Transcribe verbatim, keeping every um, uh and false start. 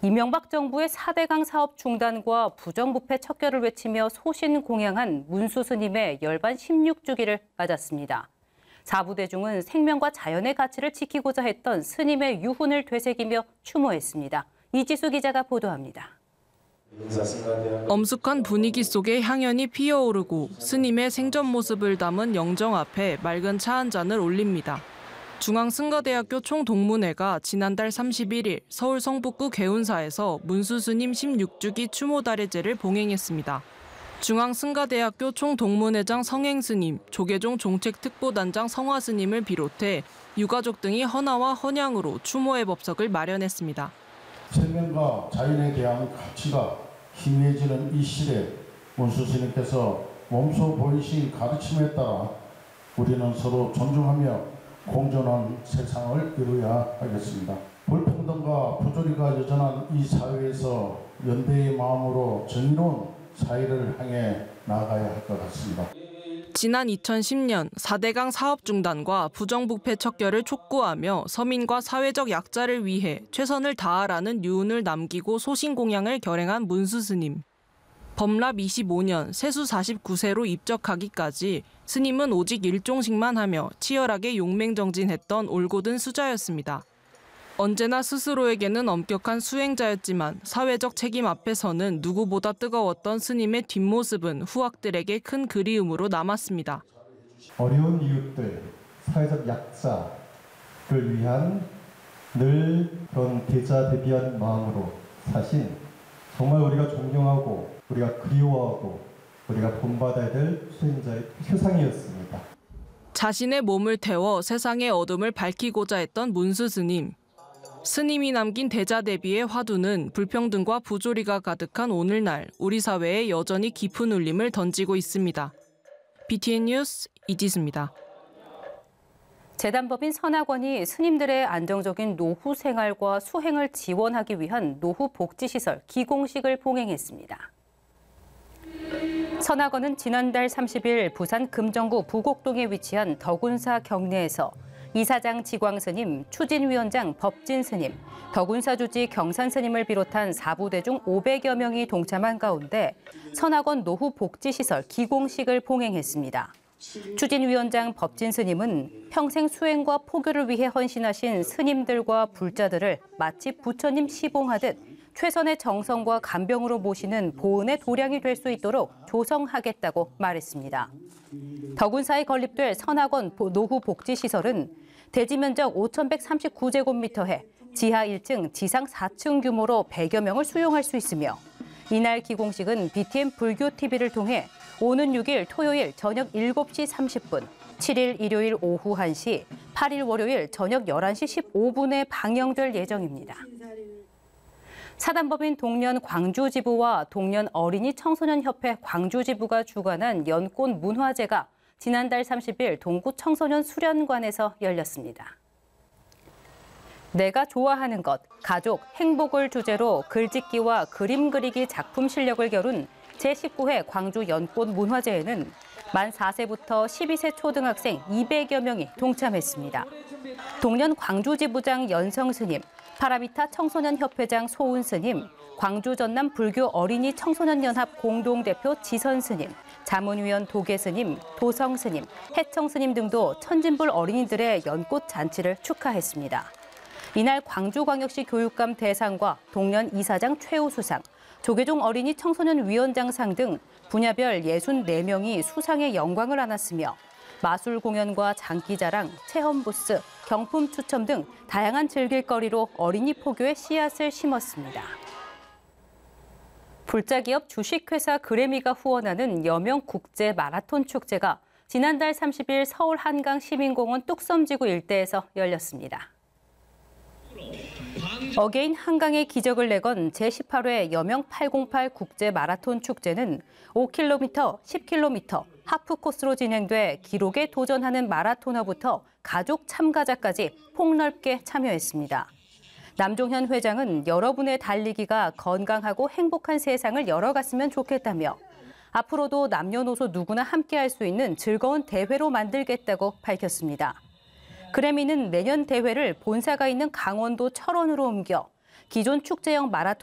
이명박 정부의 사대강 사업 중단과 부정부패 척결을 외치며 소신공양한 문수 스님의 열반 십육 주기를 맞았습니다. 사부대중은 생명과 자연의 가치를 지키고자 했던 스님의 유훈을 되새기며 추모했습니다. 이지수 기자가 보도합니다. 엄숙한 분위기 속에 향연이 피어오르고 스님의 생전 모습을 담은 영정 앞에 맑은 차 한 잔을 올립니다. 중앙승가대학교 총동문회가 지난달 삼십일 일 서울 성북구 개운사에서 문수 스님 십육 주기 추모 달해제를 봉행했습니다. 중앙승가대학교 총동문회장 성행 스님, 조계종 종책특보단장 성화 스님을 비롯해 유가족 등이 헌화와 헌양으로 추모의 법석을 마련했습니다. 생명과 자연에 대한 가치가 희미해지는 이 시대, 문수 스님께서 몸소 보이신 가르침에 따라 우리는 서로 존중하며 공존한 세상을 이루어야 하겠습니다. 불평등과 부조리가 여전한 이 사회에서 연대의 마음으로 정의로운 사회를 향해 나아가야 할 것 같습니다. 지난 이천십 년 사대강 사업 중단과 부정부패 척결을 촉구하며 서민과 사회적 약자를 위해 최선을 다하라는 유언을 남기고 소신공양을 결행한 문수 스님. 법랍 이십오 년 세수 사십구 세로 입적하기까지 스님은 오직 일종식만 하며 치열하게 용맹정진했던 올곧은 수자였습니다. 언제나 스스로에게는 엄격한 수행자였지만 사회적 책임 앞에서는 누구보다 뜨거웠던 스님의 뒷모습은 후학들에게 큰 그리움으로 남았습니다. 어려운 이웃들, 사회적 약자를 위한 늘 그런 대자대비한 마음으로 사신 정말 우리가 존경하고 우리가 그리워하고 우리가 본받아야 될 수행자의 표상이었습니다. 자신의 몸을 태워 세상의 어둠을 밝히고자 했던 문수 스님. 스님이 남긴 대자대비의 화두는 불평등과 부조리가 가득한 오늘날 우리 사회에 여전히 깊은 울림을 던지고 있습니다. 비티엔 뉴스 이지수입니다. 재단법인 선학원이 스님들의 안정적인 노후 생활과 수행을 지원하기 위한 노후 복지시설 기공식을 봉행했습니다. 선학원은 지난달 삼십 일 부산 금정구 부곡동에 위치한 덕운사 경내에서 이사장 지광 스님, 추진위원장 법진 스님, 덕운사 주지 경산 스님을 비롯한 사부대중 오백여 명이 동참한 가운데 선학원 노후 복지시설 기공식을 봉행했습니다. 추진위원장 법진 스님은 평생 수행과 포교를 위해 헌신하신 스님들과 불자들을 마치 부처님 시봉하듯 최선의 정성과 간병으로 모시는 보은의 도량이 될 수 있도록 조성하겠다고 말했습니다. 덕운사에 건립될 선학원 노후 복지시설은 대지 면적 오천백삼십구 제곱미터에 지하 일 층, 지상 사 층 규모로 백여 명을 수용할 수 있으며 이날 기공식은 비티엔 불교티비를 통해 오는 육 일 토요일 저녁 일곱 시 삼십 분, 칠 일 일요일 오후 한 시, 팔 일 월요일 저녁 열한 시 십오 분에 방영될 예정입니다. 사단법인 동년 광주지부와 동년 어린이 청소년협회 광주지부가 주관한 연꽃 문화제가 지난달 삼십 일 동구 청소년 수련관에서 열렸습니다. 내가 좋아하는 것, 가족, 행복을 주제로 글짓기와 그림 그리기 작품 실력을 겨룬 제십구 회 광주 연꽃 문화제에는 만 사 세부터 십이 세 초등학생 이백여 명이 동참했습니다. 동년 광주지부장 연성 스님, 파라미타 청소년협회장 소운 스님, 광주 전남 불교 어린이 청소년연합 공동대표 지선 스님, 자문위원 도계 스님, 도성 스님, 해청 스님 등도 천진불 어린이들의 연꽃 잔치를 축하했습니다. 이날 광주광역시 교육감 대상과 동년 이사장 최우 수상, 조계종 어린이 청소년 위원장상 등 분야별 예순네 명이 수상의 영광을 안았으며 마술 공연과 장기자랑, 체험 부스, 경품 추첨 등 다양한 즐길거리로 어린이 포교의 씨앗을 심었습니다. 불자기업 주식회사 그래미가 후원하는 여명 국제 마라톤 축제가 지난달 삼십 일 서울 한강 시민공원 뚝섬지구 일대에서 열렸습니다. 어게인 한강의 기적을 내건 제십팔 회 여명 팔공팔 국제 마라톤 축제는 오 킬로미터, 십 킬로미터, 하프 코스로 진행돼 기록에 도전하는 마라토너부터 가족 참가자까지 폭넓게 참여했습니다. 남종현 회장은 여러분의 달리기가 건강하고 행복한 세상을 열어갔으면 좋겠다며 앞으로도 남녀노소 누구나 함께할 수 있는 즐거운 대회로 만들겠다고 밝혔습니다. 그래미는 내년 대회를 본사가 있는 강원도 철원으로 옮겨 기존 축제형 마라톤